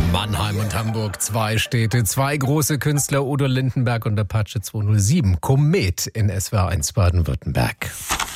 Mannheim und Hamburg, zwei Städte, zwei große Künstler, Udo Lindenberg und Apache 207. Komet in SWR 1 Baden-Württemberg.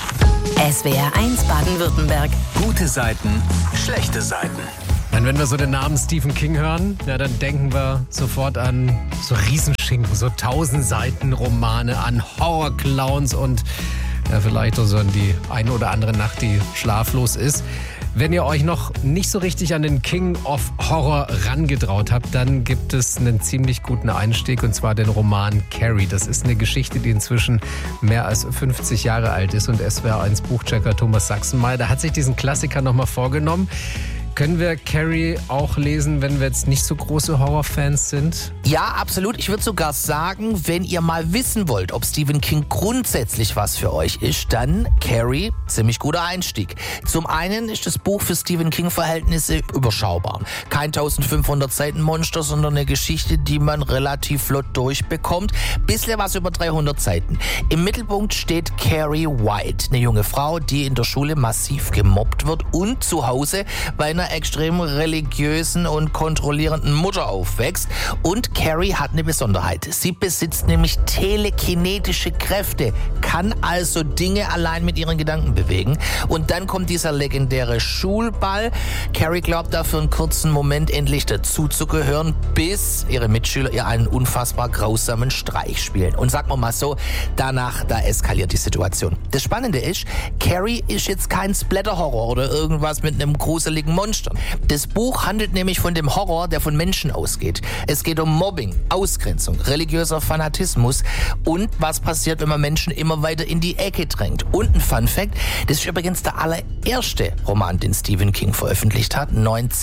SWR 1 Baden-Württemberg. Gute Seiten, schlechte Seiten. Und wenn wir so den Namen Stephen King hören, ja, dann denken wir sofort an so Riesenschinken, so 1000 Seiten Romane, an Horrorclowns und ja, vielleicht auch so an die eine oder andere Nacht, die schlaflos ist. Wenn ihr euch noch nicht so richtig an den King of Horror rangetraut habt, dann gibt es einen ziemlich guten Einstieg, und zwar den Roman Carrie. Das ist eine Geschichte, die inzwischen mehr als 50 Jahre alt ist, und SWR 1 Buchchecker Thomas Sachsenmeier, der hat sich diesen Klassiker nochmal vorgenommen. Können wir Carrie auch lesen, wenn wir jetzt nicht so große Horrorfans sind? Ja, absolut. Ich würde sogar sagen, wenn ihr mal wissen wollt, ob Stephen King grundsätzlich was für euch ist, dann Carrie, ziemlich guter Einstieg. Zum einen ist das Buch für Stephen King-Verhältnisse überschaubar. Kein 1500 Seiten Monster, sondern eine Geschichte, die man relativ flott durchbekommt. Bisschen was über 300 Seiten. Im Mittelpunkt steht Carrie White, eine junge Frau, die in der Schule massiv gemobbt wird und zu Hause bei einer extrem religiösen und kontrollierenden Mutter aufwächst. Und Carrie hat eine Besonderheit. Sie besitzt nämlich telekinetische Kräfte, kann also Dinge allein mit ihren Gedanken bewegen. Und dann kommt dieser legendäre Schulball. Carrie glaubt da für einen kurzen Moment endlich dazuzugehören, bis ihre Mitschüler ihr einen unfassbar grausamen Streich spielen. Und sagen wir mal so, danach, da eskaliert die Situation. Das Spannende ist, Carrie ist jetzt kein Splatter-Horror oder irgendwas mit einem gruseligen Monster. Das Buch handelt nämlich von dem Horror, der von Menschen ausgeht. Es geht um Mobbing, Ausgrenzung, religiöser Fanatismus und was passiert, wenn man Menschen immer weiter in die Ecke drängt. Und ein Fun Fact, das ist übrigens der allererste Roman, den Stephen King veröffentlicht hat,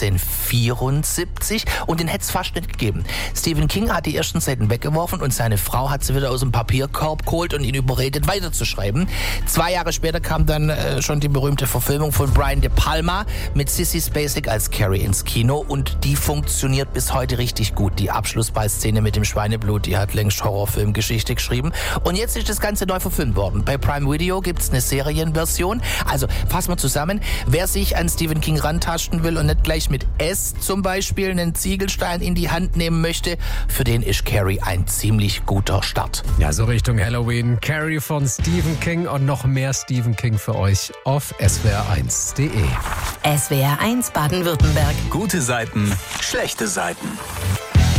1974, und den hätte es fast nicht gegeben. Stephen King hat die ersten Seiten weggeworfen und seine Frau hat sie wieder aus dem Papierkorb geholt und ihn überredet, weiterzuschreiben. 2 Jahre später kam dann schon die berühmte Verfilmung von Brian De Palma mit Sissy Spacek als Carrie ins Kino, und die funktioniert bis heute richtig gut. Die Abschlussballszene mit dem Schweineblut, die hat längst Horrorfilmgeschichte geschrieben. Und jetzt ist das Ganze neu verfilmt worden. Bei Prime Video gibt es eine Serienversion. Also fassen wir zusammen, wer sich an Stephen King rantasten will und nicht gleich mit S zum Beispiel einen Ziegelstein in die Hand nehmen möchte, für den ist Carrie ein ziemlich guter Start. Ja, so Richtung Halloween. Carrie von Stephen King und noch mehr Stephen King für euch auf swr1.de. SWR 1 Baden-Württemberg. Gute Seiten, schlechte Seiten.